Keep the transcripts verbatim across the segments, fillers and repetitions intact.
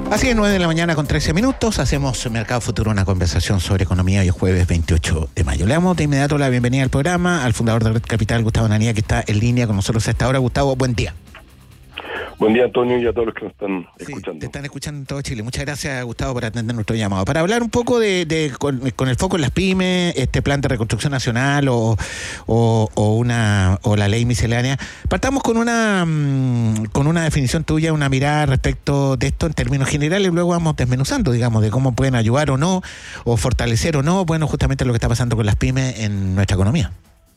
Así es, nueve de la mañana con trece minutos, hacemos Mercado Futuro, una conversación sobre economía hoy jueves veintiocho de mayo. Le damos de inmediato la bienvenida al programa al fundador de Red Capital, Gustavo Nanía, que está en línea con nosotros a esta hora. Gustavo, buen día. Buen día, Antonio, y a todos los que nos están sí, escuchando. Te están escuchando en todo Chile. Muchas gracias, Gustavo, por atender nuestro llamado. Para hablar un poco de, de con, con el foco en las pymes, este plan de reconstrucción nacional o, o, o una o la ley miscelánea, partamos con una con una definición tuya, una mirada respecto de esto en términos generales, y luego vamos desmenuzando, digamos, de cómo pueden ayudar o no, o fortalecer o no, bueno, justamente lo que está pasando con las pymes en nuestra economía.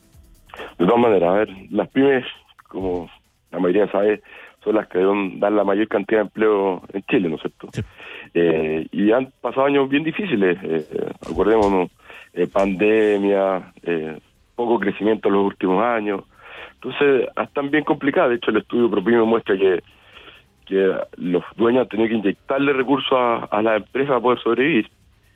De todas maneras, a ver, las pymes, como la mayoría sabe, son las que deben dar la mayor cantidad de empleo en Chile, ¿no es cierto? Sí. Eh, y han pasado años bien difíciles, eh, acordémonos, eh, pandemia, eh, poco crecimiento en los últimos años, entonces están bien complicadas. De hecho, el estudio ProPyme muestra que, que los dueños han tenido que inyectarle recursos a, a las empresas para poder sobrevivir,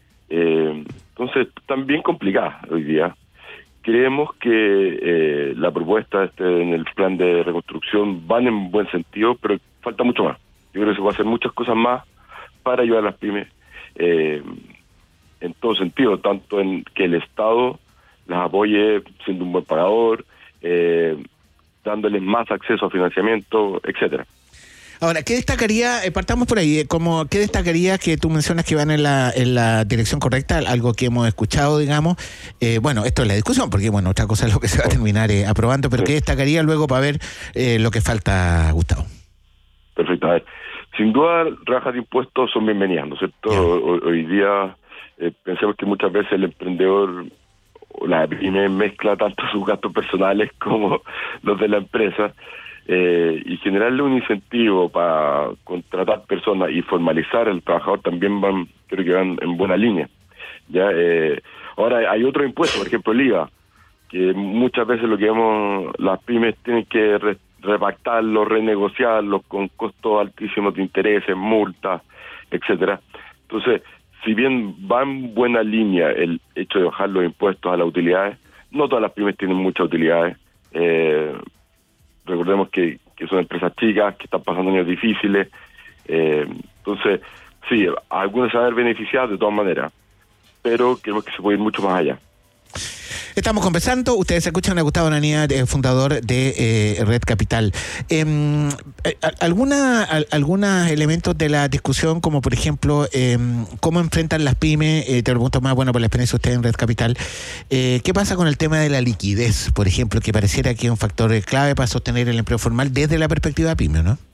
eh, entonces están bien complicadas hoy día. Creemos que eh, la propuesta este, en el plan de reconstrucción van en buen sentido, pero falta mucho más. Yo creo que se puede hacer muchas cosas más para ayudar a las pymes eh, en todo sentido, tanto en que el Estado las apoye siendo un buen pagador, eh, dándoles más acceso a financiamiento, etcétera. Ahora, ¿qué destacaría, eh, partamos por ahí, eh, como, ¿qué destacaría que tú mencionas que van en la en la dirección correcta, algo que hemos escuchado, digamos? Eh, bueno, esto es la discusión, porque bueno, otra cosa es lo que se va a terminar eh, aprobando, pero sí. ¿Qué destacaría luego para ver eh, lo que falta, Gustavo? Perfecto, a ver, sin duda, rebajas de impuestos son bienvenidas, ¿no es cierto? Hoy, hoy día, eh, pensemos que muchas veces el emprendedor o la pyme mezcla tanto sus gastos personales como los de la empresa. Eh, y generarle un incentivo para contratar personas y formalizar al trabajador también van, creo que van en buena línea. Ya eh, ahora hay otro impuesto, por ejemplo el I V A, que muchas veces lo que vemos, las pymes tienen que re, repactarlo, renegociarlo con costos altísimos de intereses, multas, etcétera. Entonces, si bien va en buena línea el hecho de bajar los impuestos a las utilidades, no todas las pymes tienen muchas utilidades. Eh, Recordemos que, que son empresas chicas, que están pasando años difíciles. Eh, entonces, sí, algunas se van a ver beneficiadas de todas maneras, pero creemos que se puede ir mucho más allá. Estamos conversando, ustedes escuchan a Gustavo Nanía, eh, fundador de eh, Red Capital. Eh, ¿Alguna algunos elementos de la discusión, como por ejemplo, eh, cómo enfrentan las pymes? Eh, te lo pregunto más, bueno, por la experiencia de ustedes en Red Capital. Eh, ¿Qué pasa con el tema de la liquidez, por ejemplo, que pareciera que es un factor clave para sostener el empleo formal desde la perspectiva pyme, ¿no?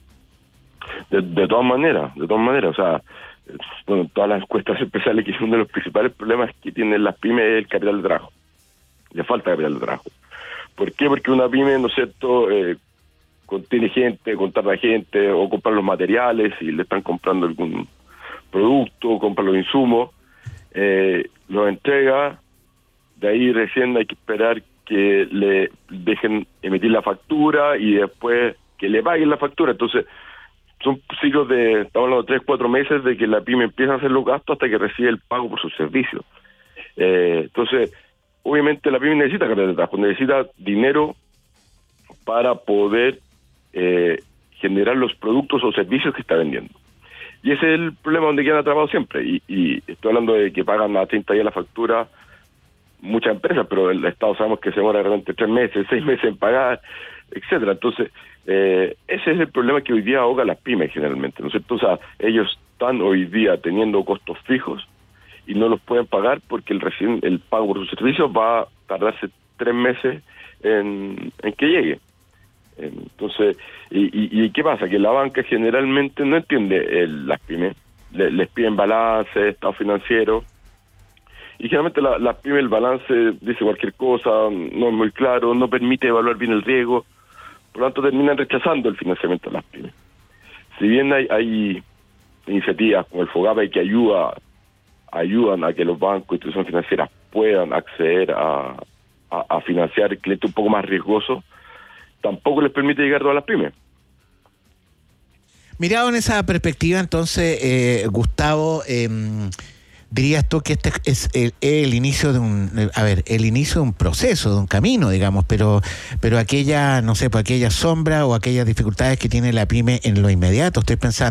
De, de todas maneras, de todas maneras, o sea, bueno, todas las encuestas especiales, que uno de los principales problemas que tienen las pymes es el capital de trabajo. Le falta capital de trabajo. ¿Por qué? Porque una pyme, ¿no es cierto?, eh, contiene gente, contrata gente, o comprar los materiales, y le están comprando algún producto, compra los insumos, eh, los entrega, de ahí recién hay que esperar que le dejen emitir la factura y después que le paguen la factura. Entonces, son ciclos de, estamos hablando de tres, cuatro meses de que la pyme empieza a hacer los gastos hasta que recibe el pago por sus servicios. Eh, entonces, obviamente la pyme necesita capital de trabajo, necesita dinero para poder eh, generar los productos o servicios que está vendiendo. Y ese es el problema donde quedan atrapados siempre. Y, y estoy hablando de que pagan a treinta días la factura muchas empresas, pero el Estado sabemos que se demora realmente tres meses, seis meses en pagar, etcétera. Entonces, eh, ese es el problema que hoy día ahoga a las pymes generalmente, ¿no es cierto? O sea, ellos están hoy día teniendo costos fijos y no los pueden pagar porque el recién el pago por sus servicios va a tardarse tres meses en, en que llegue. Entonces, y, y, ¿y qué pasa? Que la banca generalmente no entiende el, las pymes, le, les piden balance, estado financiero, y generalmente la, las pymes el balance dice cualquier cosa, no es muy claro, no permite evaluar bien el riesgo, por lo tanto terminan rechazando el financiamiento de las pymes. Si bien hay, hay iniciativas como el FOGAPE que ayuda ayudan a que los bancos e instituciones financieras puedan acceder a, a, a financiar clientes un poco más riesgosos, tampoco les permite llegar a todas las pymes. Mirado en esa perspectiva, entonces, eh, Gustavo, eh, dirías tú que este es el, el inicio de un, a ver, el inicio de un proceso, de un camino, digamos, pero pero aquella, no sé, pues aquella sombra o aquellas dificultades que tiene la pyme en lo inmediato, estoy pensando